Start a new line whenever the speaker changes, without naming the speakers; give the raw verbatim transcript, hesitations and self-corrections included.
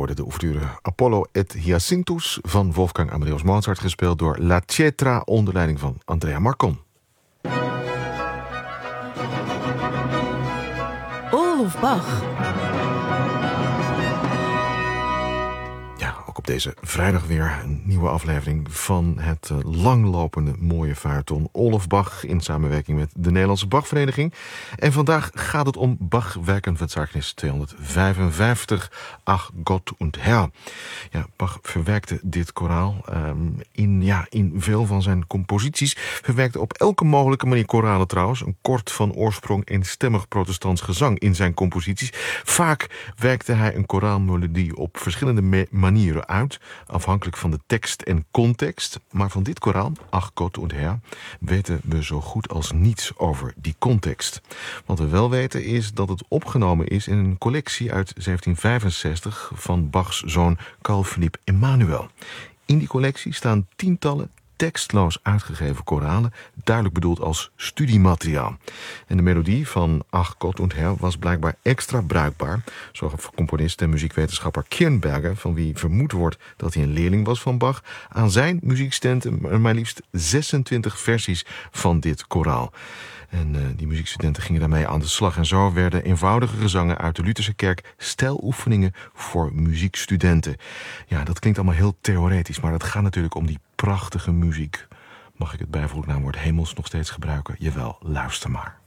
hoorde de ouverture Apollo et Hyacinthus van Wolfgang Amadeus Mozart, gespeeld door La Cetra onder leiding van Andrea Marcon.
Olof Bach.
Ja, ook op deze vrijdag weer een nieuwe aflevering van het uh, langlopende mooie feuilleton Olof Bach in samenwerking met de Nederlandse Bachvereniging. En vandaag gaat het om Bach Werkenverzeichnis tweehonderdvijfenvijftig, Ach Gott und Herr. Ja, Bach verwerkte dit koraal um, in, ja, in veel van zijn composities. Verwerkte op elke mogelijke manier koralen trouwens. Een kort van oorsprong eenstemmig protestants gezang in zijn composities. Vaak werkte hij een koraalmelodie op verschillende me- manieren uit, afhankelijk van de tekst en context. Maar van dit koraal, Ach Gott und Herr, weten we zo goed als niets over die context. Wat we wel weten is dat het opgenomen is in een collectie uit zeventien vijfenzestig van Bachs zoon Carl Philipp Emanuel. In die collectie staan tientallen tekstloos uitgegeven koralen, duidelijk bedoeld als studiemateriaal. En de melodie van Ach Gott und Herr was blijkbaar extra bruikbaar, zo gaf componist en muziekwetenschapper Kirnberger, van wie vermoed wordt dat hij een leerling was van Bach, aan zijn muziekstudenten maar liefst zesentwintig versies van dit koraal. En uh, die muziekstudenten gingen daarmee aan de slag. En zo werden eenvoudige gezangen uit de Lutherse kerk stijloefeningen voor muziekstudenten. Ja, dat klinkt allemaal heel theoretisch, maar het gaat natuurlijk om die prachtige muziek. Mag ik het bijvoegnaamwoord hemels nog steeds gebruiken? Jawel, luister maar.